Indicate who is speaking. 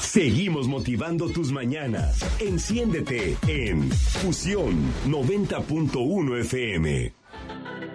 Speaker 1: Seguimos motivando tus mañanas. Enciéndete en Fusión 90.1 FM.